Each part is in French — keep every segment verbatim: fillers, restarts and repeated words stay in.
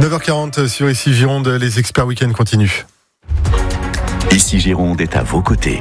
neuf heures quarante sur Ici Gironde, les experts week-end continuent. Ici Gironde est à vos côtés.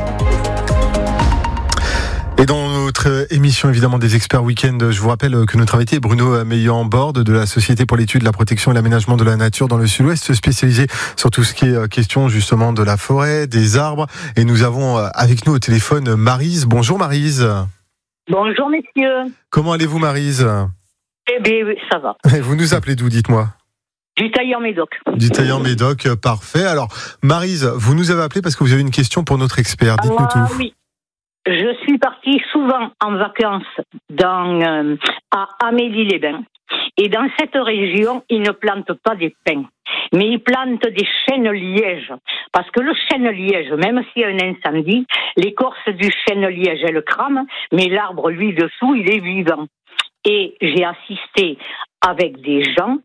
Et dans notre émission évidemment des experts week-end, je vous rappelle que notre invité est Bruno Meillan-Borde de la Société pour l'étude, la protection et l'aménagement de la nature dans le Sud-Ouest, spécialisé sur tout ce qui est question justement de la forêt, des arbres. Et nous avons avec nous au téléphone Maryse. Bonjour Maryse. Bonjour messieurs. Comment allez-vous Maryse ? Eh bien ça va. Vous nous appelez d'où, dites-moi ? Du Taillan-Médoc. Du Taillan-Médoc, parfait. Alors Maryse, vous nous avez appelé parce que vous avez une question pour notre expert. Dites-nous ah, tout. Oui. Je suis partie souvent en vacances dans, euh, à Amélie-les-Bains. Et dans cette région, ils ne plantent pas des pins, mais ils plantent des chênes-lièges. Parce que le chêne-liège, même s'il y a un incendie, l'écorce du chêne-liège, elle crame, mais l'arbre, lui, dessous, il est vivant. Et j'ai assisté avec des gens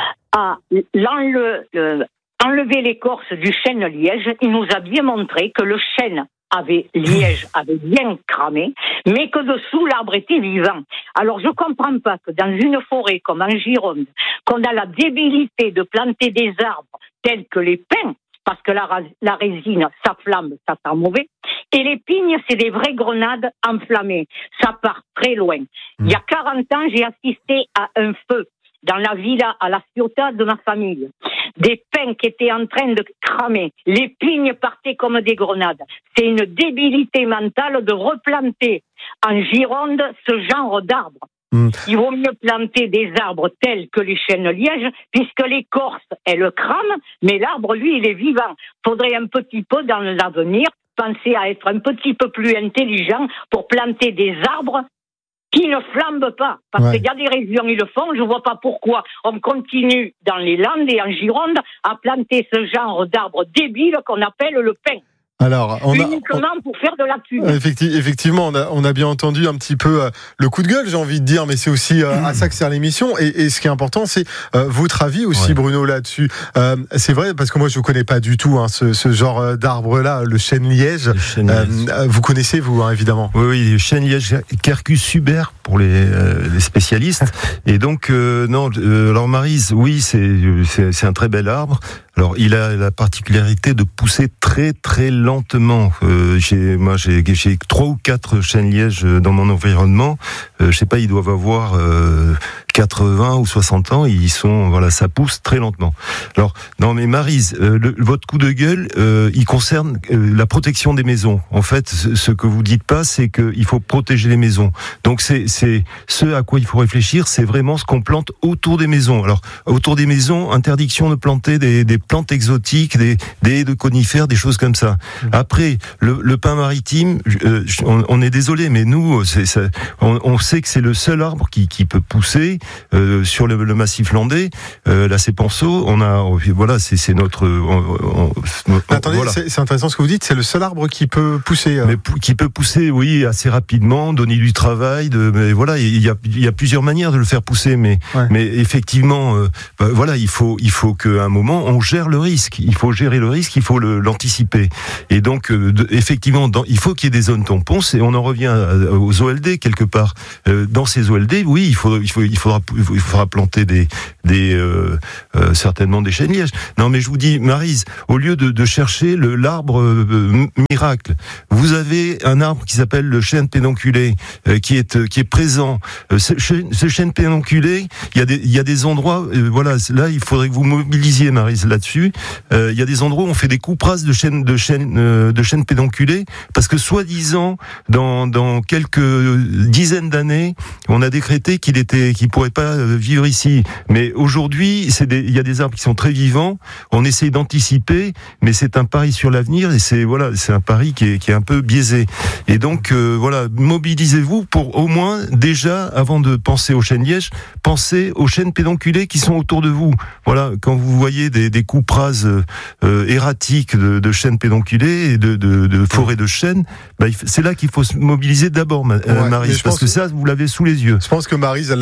à l'enle- euh, enlever l'écorce du chêne-liège. Il nous a bien montré que le chêne avait liège avait bien cramé, mais que dessous l'arbre était vivant. Alors je comprends pas que dans une forêt comme en Gironde, qu'on a la débilité de planter des arbres tels que les pins, parce que la, la résine, ça flamme, ça sent mauvais, et les pignes, c'est des vraies grenades enflammées, ça part très loin. Mmh. Il y a quarante ans, j'ai assisté à un feu dans la villa à la Ciotat de ma famille. Des pins qui étaient en train de cramer. Les pignes partaient comme des grenades. C'est une débilité mentale de replanter en Gironde ce genre d'arbres. Mmh. Il vaut mieux planter des arbres tels que les chênes-lièges, puisque l'écorce, elle crame, mais l'arbre, lui, il est vivant. Faudrait un petit peu, dans l'avenir, penser à être un petit peu plus intelligent pour planter des arbres qui ne flambent pas. Parce ouais. qu'il y a des régions, ils le font, je ne vois pas pourquoi on continue dans les Landes et en Gironde à planter ce genre d'arbres débiles qu'on appelle le pin. Alors, on a, uniquement on, pour faire de la pub. Effectivement, effectivement on, a, on a bien entendu un petit peu euh, le coup de gueule, j'ai envie de dire, mais c'est aussi euh, mmh. à ça que sert l'émission. Et, et ce qui est important, c'est euh, votre avis aussi, ouais. Bruno, là-dessus. Euh, c'est vrai, parce que moi, je ne connais pas du tout hein, ce, ce genre d'arbre-là, le chêne-liège. Le chêne-liège. Euh, vous connaissez, vous, hein, évidemment. Oui, oui, le chêne-liège, Quercus suber pour les, euh, les spécialistes. Et donc, euh, non, euh, alors Maryse, oui, c'est, c'est, c'est un très bel arbre. Alors, il a la particularité de pousser très très lentement. Euh, j'ai, moi, j'ai, j'ai trois ou quatre chênes-lièges dans mon environnement. Euh, je sais pas, ils doivent avoir euh, quatre-vingts ou soixante ans. Et ils sont, voilà, ça pousse très lentement. Alors, non, mais Maryse, euh, le, votre coup de gueule, euh, il concerne euh, la protection des maisons. En fait, ce, ce que vous dites pas, c'est qu'il faut protéger les maisons. Donc, c'est, c'est ce à quoi il faut réfléchir. C'est vraiment ce qu'on plante autour des maisons. Alors, autour des maisons, interdiction de planter des, des plantes exotiques, des, des haies de conifères, des choses comme ça. Après, le, le pin maritime, euh, on, on est désolé, mais nous, c'est, ça, on, on sait que c'est le seul arbre qui, qui peut pousser euh, sur le, le massif landais. Euh, la Cépenceau, on a, voilà, c'est, c'est notre. On, on, Attendez, voilà. c'est, c'est intéressant ce que vous dites. C'est le seul arbre qui peut pousser. Euh... Mais qui peut pousser, oui, assez rapidement, donner du travail. De, mais voilà, il y a, il y a plusieurs manières de le faire pousser, mais, ouais. mais effectivement, euh, bah, voilà, il faut, il faut qu'à un moment on gère le risque. Il faut gérer le risque, il faut le, l'anticiper. Et donc, euh, de, effectivement, dans, il faut qu'il y ait des zones tampons. Et on en revient aux O L D quelque part. Euh, dans ces O L D, oui, il faut, il faut, il faudra, il faudra planter des, des, euh, euh, certainement des chênes-lièges. Non, mais je vous dis, Maryse, au lieu de, de chercher le l'arbre euh, miracle, vous avez un arbre qui s'appelle le chêne pédonculé, euh, qui est, euh, qui est présent. Euh, ce, ce chêne pédonculé, il y a des, il y a des endroits, euh, voilà, là, il faudrait que vous mobilisiez, Maryse, là-dessus. Euh, il y a des endroits où on fait des coupes rases de chêne, de chêne, euh, de chêne pédonculé, parce que soi-disant, dans, dans quelques dizaines d'années, on a décrété qu'il était, qu'il pourrait pas vivre ici. Mais aujourd'hui, c'est des, il y a des arbres qui sont très vivants. On essaie d'anticiper, mais c'est un pari sur l'avenir et c'est voilà, c'est un pari qui est, qui est un peu biaisé. Et donc euh, voilà, mobilisez-vous pour au moins déjà, avant de penser aux chênes-lièges, pensez aux chênes pédonculés qui sont autour de vous. Voilà, quand vous voyez des, des coupes rases euh, erratiques de, de chênes pédonculés et de, de, de forêts de chênes, bah, c'est là qu'il faut se mobiliser d'abord, euh, ouais, Maryse, parce que ça, vous l'avez sous les yeux. Je pense que Maryse, elle l'avait pris en exemple.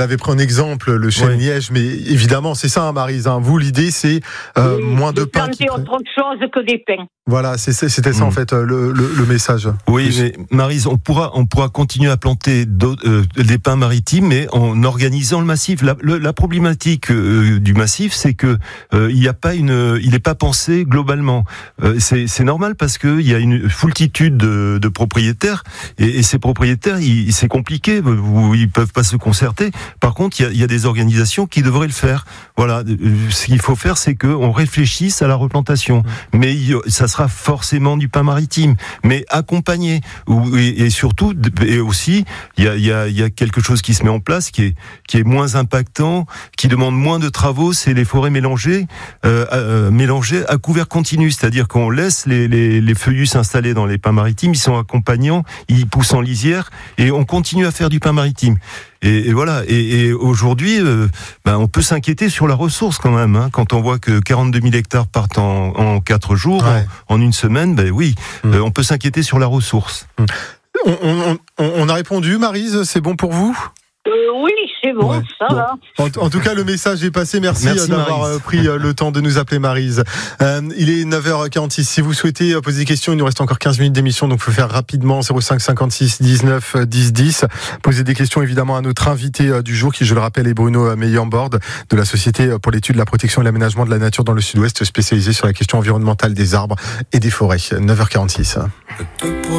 exemple le chêne-liège, ouais. mais évidemment, c'est ça, hein, Maryse. Hein, vous, l'idée, c'est euh, oui, moins de, de pins. Planter autre chose que des pins. Voilà, c'est, c'était ça, mmh. en fait, le, le, le message. Oui, Plus. mais Maryse, on pourra, on pourra continuer à planter euh, des pins maritimes, mais en organisant le massif. La, le, la problématique euh, du massif, c'est que euh, il n'y a pas une, il n'est pas pensé globalement. Euh, c'est, c'est normal parce que il y a une foultitude de, de propriétaires et, et ces propriétaires, il, c'est compliqué, ils peuvent pas se concerter. Par contre, il y a, il y a des organisations qui devraient le faire. Voilà, ce qu'il faut faire, c'est que on réfléchisse à la replantation, mmh. mais il, ça sera forcément du pin maritime, mais accompagné. Et, et surtout, et aussi, il y a, il y a, il y a quelque chose qui se met en place, qui est, qui est moins impactant, qui demande moins de travaux, c'est les forêts mélangées, euh, euh, mélangées à couvert continu, c'est-à-dire qu'on laisse les, les, les feuillus s'installer dans les pins maritimes, ils sont accompagnants, ils poussent en lisière, et on continue à faire du pin maritime. Et, et voilà. Et, et aujourd'hui, euh, ben, on peut s'inquiéter sur la ressource quand même. Hein, quand on voit que quarante-deux mille hectares partent en, en quatre jours, ouais. en, en une semaine, ben oui, mmh. euh, on peut s'inquiéter sur la ressource. Mmh. On, on, on, on a répondu, Maryse, c'est bon pour vous ? Euh, oui, c'est bon, ouais. ça bon. va. En, en tout cas, le message est passé. Merci, Merci d'avoir Maryse. pris le temps de nous appeler, Maryse. Euh, il est neuf heures quarante-six. Si vous souhaitez poser des questions, il nous reste encore quinze minutes d'émission, donc il faut faire rapidement. zéro cinq cinquante-six dix-neuf dix dix. Poser des questions, évidemment, à notre invité du jour, qui, je le rappelle, est Bruno Meillan-Borde, de la Société pour l'étude, la protection et l'aménagement de la nature dans le Sud-Ouest, spécialisée sur la question environnementale des arbres et des forêts. neuf heures quarante-six.